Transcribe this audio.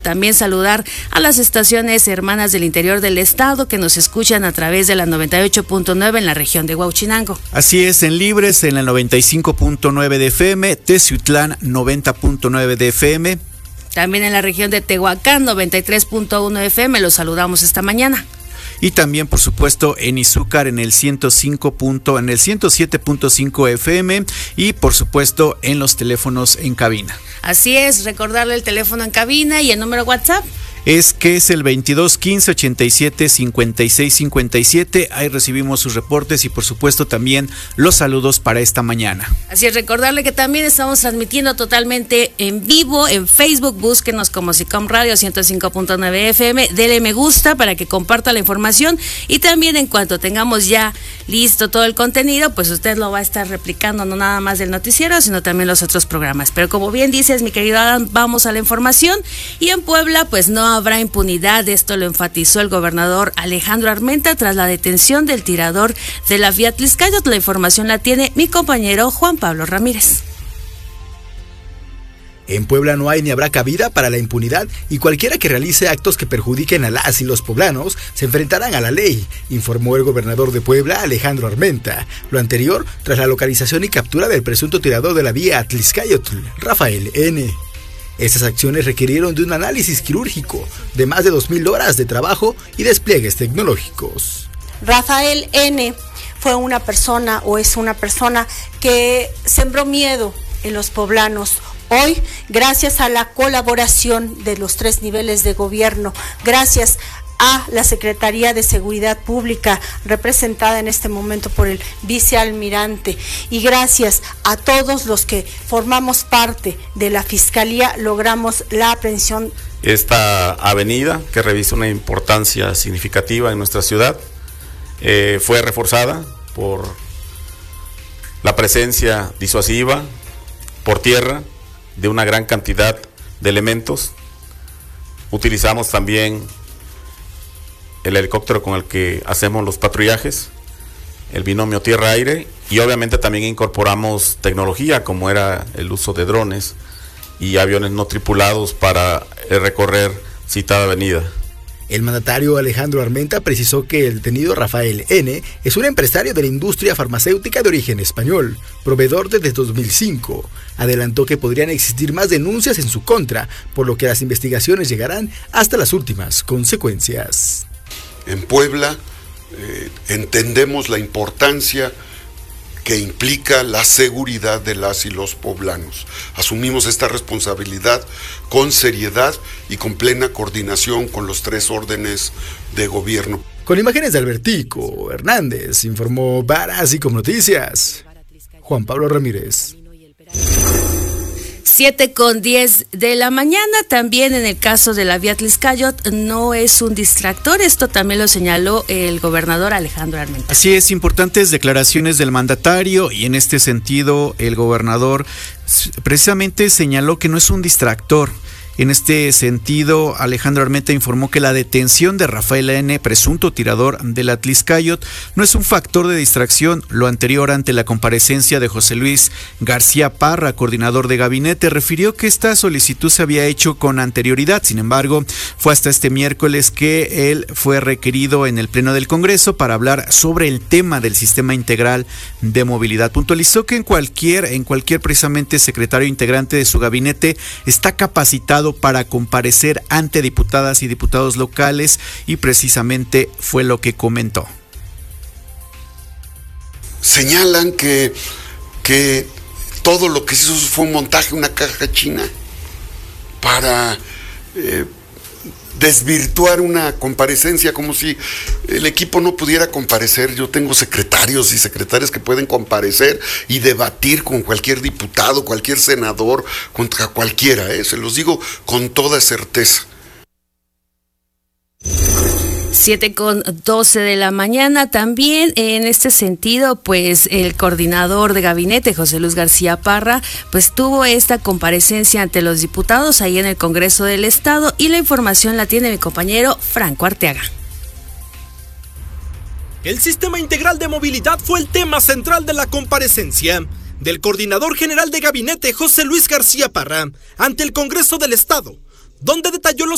También saludar a las estaciones hermanas del interior del estado que nos escuchan a través de la 98.9 en la región de Huauchinango. Así es, en Libres en la 95.9 de FM, Teciutlán 90.9 de FM. También en la región de Tehuacán 93.1 FM, los saludamos esta mañana. Y también, por supuesto, en Izúcar en el 107.5 FM y, por supuesto, en los teléfonos en cabina. Así es, recordarle el teléfono en cabina y el número WhatsApp. Es el 22 15 87 56 57. Ahí recibimos sus reportes y por supuesto también los saludos para esta mañana. Así es, recordarle que también estamos transmitiendo totalmente en vivo en Facebook. Búsquenos como SICOM Radio 105.9 FM. Dele me gusta para que comparta la información y también en cuanto tengamos ya listo todo el contenido, pues usted lo va a estar replicando, no nada más del noticiero, sino también los otros programas. Pero como bien dices, mi querido Adam, vamos a la información. Y en Puebla, pues no habrá impunidad. Esto lo enfatizó el gobernador Alejandro Armenta tras la detención del tirador de la vía Tliscayotl. La información la tiene mi compañero Juan Pablo Ramírez. En Puebla no hay ni habrá cabida para la impunidad y cualquiera que realice actos que perjudiquen a las y los poblanos se enfrentarán a la ley, informó el gobernador de Puebla, Alejandro Armenta. Lo anterior tras la localización y captura del presunto tirador de la vía Tliscayotl, Rafael N. Estas acciones requirieron de un análisis quirúrgico, de más de 2,000 horas de trabajo y despliegues tecnológicos. Rafael N. fue una persona o es una persona que sembró miedo en los poblanos. Hoy, gracias a la colaboración de los 3 niveles de gobierno, gracias a la Secretaría de Seguridad Pública, representada en este momento por el vicealmirante, y gracias a todos los que formamos parte de la Fiscalía, logramos la aprehensión. Esta avenida, que reviste una importancia significativa en nuestra ciudad, fue reforzada por la presencia disuasiva por tierra de una gran cantidad de elementos. Utilizamos también el helicóptero con el que hacemos los patrullajes, el binomio tierra-aire, y obviamente también incorporamos tecnología como era el uso de drones y aviones no tripulados para recorrer citada avenida. El mandatario Alejandro Armenta precisó que el detenido Rafael N. es un empresario de la industria farmacéutica de origen español, proveedor desde 2005. Adelantó que podrían existir más denuncias en su contra, por lo que las investigaciones llegarán hasta las últimas consecuencias. En Puebla entendemos la importancia que implica la seguridad de las y los poblanos. Asumimos esta responsabilidad con seriedad y con plena coordinación con los 3 órdenes de gobierno. Con imágenes de Albertico Hernández, informó Básico Noticias, Juan Pablo Ramírez. 7:10 de la mañana. También en el caso de la vía Tliscayotl no es un distractor. Esto también lo señaló el gobernador Alejandro Armenta. Así es, importantes declaraciones del mandatario, y en este sentido el gobernador precisamente señaló que no es un distractor. En este sentido, Alejandro Armenta informó que la detención de Rafael N., presunto tirador de la Tliscayotl, no es un factor de distracción. Lo anterior ante la comparecencia de José Luis García Parra, coordinador de gabinete, refirió que esta solicitud se había hecho con anterioridad. Sin embargo, fue hasta este miércoles que él fue requerido en el Pleno del Congreso para hablar sobre el tema del sistema integral de movilidad. Puntualizó que en cualquier precisamente secretario integrante de su gabinete está capacitado para comparecer ante diputadas y diputados locales, y precisamente fue lo que comentó. Señalan que todo lo que se hizo fue un montaje, una caja china para desvirtuar una comparecencia, como si el equipo no pudiera comparecer. Yo tengo secretarios y secretarias que pueden comparecer y debatir con cualquier diputado, cualquier senador, contra cualquiera, se los digo con toda certeza. 7:12 de la mañana. También en este sentido, pues el coordinador de gabinete, José Luis García Parra, pues tuvo esta comparecencia ante los diputados ahí en el Congreso del Estado, y la información la tiene mi compañero Franco Arteaga. El sistema integral de movilidad fue el tema central de la comparecencia del coordinador general de gabinete, José Luis García Parra, ante el Congreso del Estado, donde detalló los